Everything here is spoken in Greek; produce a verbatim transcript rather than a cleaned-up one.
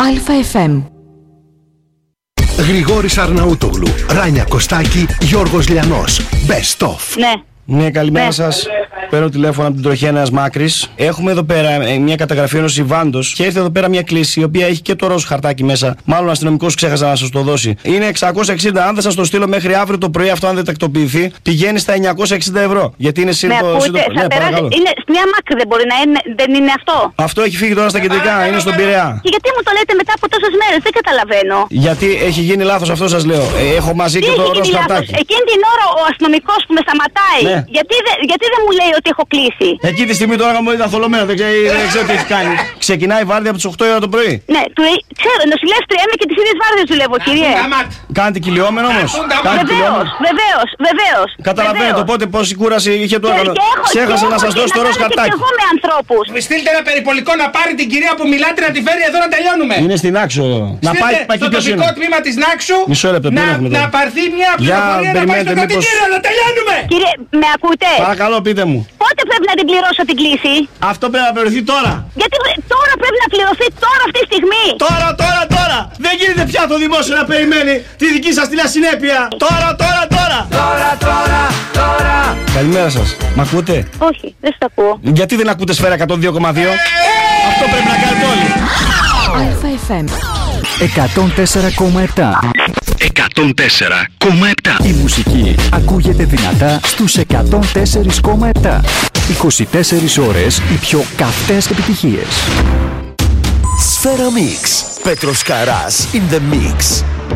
Α.Φ.Εμ. Γρηγόρης Αρναούτογλου, Ράνια Κωστάκη, Γιώργος Λιανός. Best of. Ναι. Ναι, καλημέρα Ναι. σας. Παίρνω τηλέφωνο από την τροχέα Νέας Μάκρης. Έχουμε εδώ πέρα ε, μια καταγραφή ενός Ιβάντος και ήρθε εδώ πέρα μια κλήση η οποία έχει και το ροζ χαρτάκι μέσα. Μάλλον ο αστυνομικός ξέχασε να σας το δώσει. Είναι εξακόσια εξήντα. Αν δεν σας το στείλω μέχρι αύριο το πρωί, αυτό αν δεν τακτοποιηθεί, πηγαίνει στα εννιακόσια εξήντα ευρώ. Γιατί είναι Με σύντο. ακούτε, σύντο... θα Ναι, περάσει, παρακαλώ. είναι μια μάκρη, δεν μπορεί να είναι, δεν είναι αυτό. Αυτό έχει φύγει τώρα στα κεντρικά, είναι στον Πειραιά. Και γιατί μου το λέτε μετά από τόσες μέρες, δεν καταλαβαίνω. Γιατί έχει γίνει λάθος, αυτό σας λέω. Ε, έχω μαζί Τι και το έχει ροζ γίνει λάθος? χαρτάκι. Εκείνη την ώρα ο αστυνομικός που με σταματάει, Ναι. γιατί, δε, γιατί δεν μου λέει ότι έχω κλείσει. Εκεί τη στιγμή τώρα μου ήταν θολωμένο, δεν ξέρω, δεν ξέρω τι έχει κάνει. Ξεκινάει η βάρδια από τις οκτώ η ώρα το πρωί. Ναι, του, ξέρω, νοσηλεύτρια είμαι και τις ίδιες βάρδιες δουλεύω, κύριε. Κάνετε κυλιόμενο όμως. Κάνετε Βεβαίως, κυλιόμενο. βεβαίως, βεβαίως. Καταλαβαίνω βεβαίως. το πότε πόση κούραση είχε το Και- όργανο. και έχω- Ξέχασα και να έχω σας και δώσω το να ροζ κάνω και χαρτάκι. εγώ με ανθρώπους. Στείλτε ένα περιπολικό να πάρει την κυρία που μιλάτε να τη φέρει εδώ να τελειώνουμε. Είναι στην άξο. Να Στείλτε πάει πάει στο εκεί ποιος τοπικό είναι. τμήμα της Νάξου Μισό λεπτό, να, δεν έχουμε τώρα. να πάρθει μια Για, πληροφορία να πάει περιμένετε, στο μήπως- κατοικίδιο να τελειώνουμε. Κύριε, με ακούτε. Παρακαλώ πείτε μου. Πότε πρέπει να την πληρώσω την κλίση? Αυτό πρέπει να πληρωθεί τώρα. Γιατί τώρα πρέπει να πληρωθεί τώρα αυτή τη στιγμή. Τώρα, τώρα, τώρα. Δεν γίνεται πια το δημόσιο να περιμένει τη δική σας την ασυνέπεια. Τώρα, τώρα, τώρα. Τώρα, τώρα, τώρα. Καλημέρα σας. Μ' ακούτε? Όχι, δεν στα ακούω. Γιατί δεν ακούτε σφαίρα εκατόν δύο κόμμα δύο? Αυτό πρέπει να κάνετε όλοι. Α.Φ.Εμ. εκατόν τέσσερα κόμμα επτά. εκατόν τέσσερα κόμμα επτά. Η μουσική ακούγεται δυνατά στους εκατόν τέσσερα κόμμα επτά. είκοσι τέσσερις ώρες οι πιο καυτές επιτυχίες. Σφαίρα Mix. Πέτρος Καράς in the mix.